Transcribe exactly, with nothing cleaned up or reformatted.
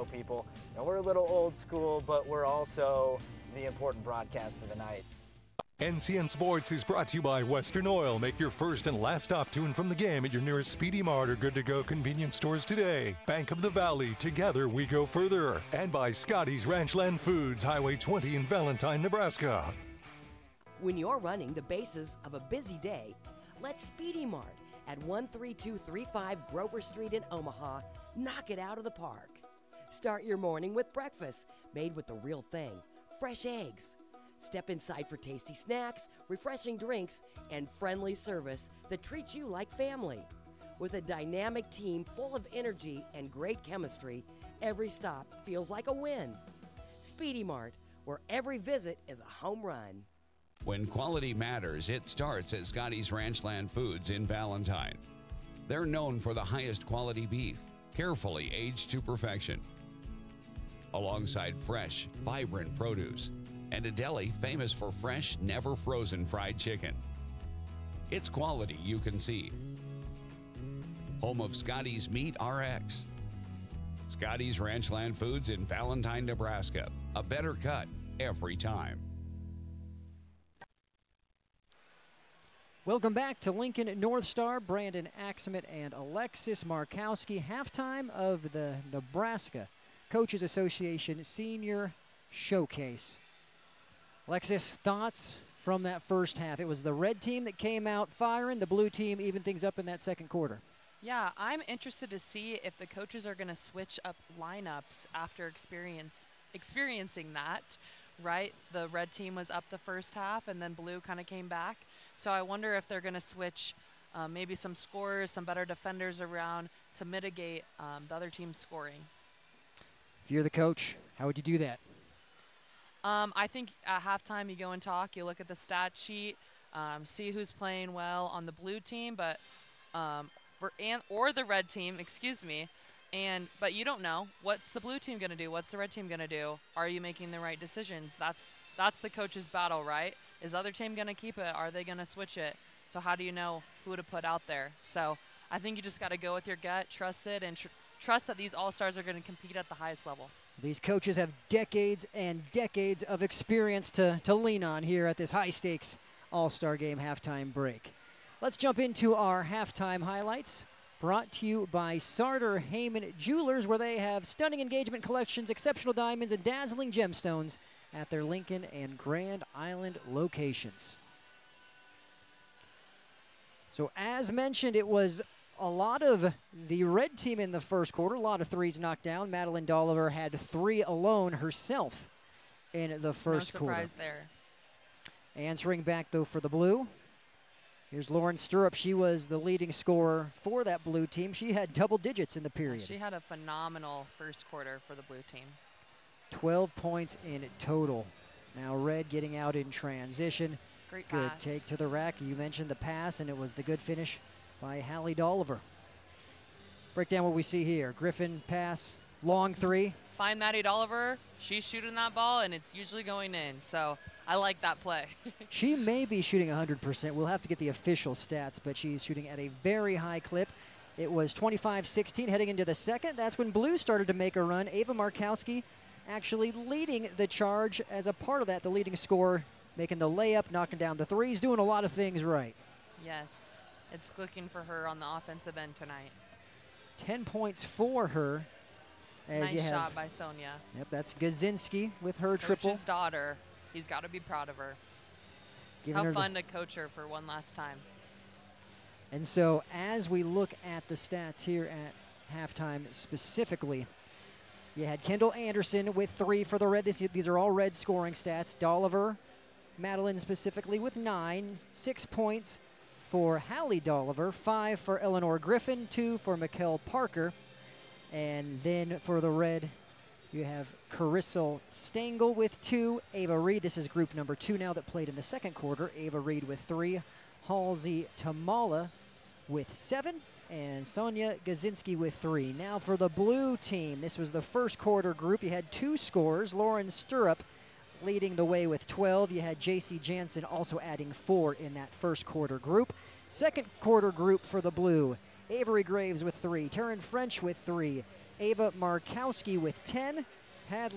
show people. And we're a little old school, but we're also the important broadcast of the night. N C N Sports is brought to you by Western Oil. Make your first and last stop to and from the game at your nearest Speedy Mart or Good to Go convenience stores today. Bank of the Valley, together we go further. And by Scotty's Ranchland Foods, Highway twenty in Valentine, Nebraska. When you're running the bases of a busy day, let Speedy Mart at one three two three five Grover Street in Omaha knock it out of the park. Start your morning with breakfast made with the real thing, fresh eggs. Step inside for tasty snacks, refreshing drinks, and friendly service that treats you like family. With a dynamic team full of energy and great chemistry, every stop feels like a win. Speedy Mart, where every visit is a home run. When quality matters, it starts at Scotty's Ranchland Foods in Valentine. They're known for the highest quality beef, carefully aged to perfection, alongside fresh, vibrant produce, and a deli famous for fresh, never frozen fried chicken. It's quality you can see. Home of Scotty's Meat R X. Scotty's Ranchland Foods in Valentine, Nebraska. A better cut every time. Welcome back to Lincoln North Star. Brandon Axemet and Alexis Markowski. Halftime of the Nebraska Coaches Association Senior Showcase. Alexis, thoughts from that first half? It was the red team that came out firing. The blue team evened things up in that second quarter. Yeah, I'm interested to see if the coaches are going to switch up lineups after experience experiencing that, right? The red team was up the first half, and then blue kind of came back. So I wonder if they're going to switch um, maybe some scorers, some better defenders around to mitigate um, the other team's scoring. If you're the coach, how would you do that? Um, I think at halftime you go and talk, you look at the stat sheet, um, see who's playing well on the blue team, but um, or, and, or the red team, excuse me, and but you don't know what's the blue team going to do, what's the red team going to do. Are you making the right decisions? That's that's the coach's battle, right? Is the other team going to keep it? Are they going to switch it? So how do you know who to put out there? So I think you just got to go with your gut, trust it, and tr- trust that these all-stars are going to compete at the highest level. These coaches have decades and decades of experience to, to lean on here at this high-stakes All-Star Game halftime break. Let's jump into our halftime highlights, brought to you by Sartor Heyman Jewelers, where they have stunning engagement collections, exceptional diamonds, and dazzling gemstones at their Lincoln and Grand Island locations. So as mentioned, it was a lot of the red team in the first quarter, a lot of threes knocked down. Madeline Dolliver had three alone herself in the first quarter. No surprise there. Answering back, though, for the blue. Here's Lauren Stirrup. She was the leading scorer for that blue team. She had double digits in the period. She had a phenomenal first quarter for the blue team. twelve points in total. Now red getting out in transition. Great Good pass. take to the rack. You mentioned the pass, and it was the good finish by Hallie Dolliver. Break down what we see here. Griffin pass, long three. Find Maddie Dolliver. She's shooting that ball, and it's usually going in. So I like that play. She may be shooting one hundred percent. We'll have to get the official stats, but she's shooting at a very high clip. It was twenty-five sixteen heading into the second. That's when blue started to make a run. Ava Markowski actually leading the charge as a part of that, the leading scorer, making the layup, knocking down the threes, doing a lot of things right. Yes. It's clicking for her on the offensive end tonight. Ten points for her. As nice you have, shot by Sonia. Yep, that's Gazinski with her Coach's triple. daughter. He's got to be proud of her. Giving How her fun the, to coach her for one last time. And so as we look at the stats here at halftime specifically, you had Kendall Anderson with three for the red. This, these are all red scoring stats. Dolliver, Madeline specifically with nine, six points for Hallie Dolliver, five for Eleanor Griffin, two for Mikkel Parker. And then for the red, you have Carissel Stengel with two. Ava Reed, this is group number two now that played in the second quarter. Ava Reed with three. Halsey Tamala with seven. And Sonia Gazinski with three. Now for the blue team, this was the first quarter group. You had two scores. Lauren Stirrup leading the way with twelve. You had J C Jansen also adding four in that first quarter group. Second quarter group for the blue, Avery Graves with three, Taryn French with three, Ava Markowski with ten. Hadley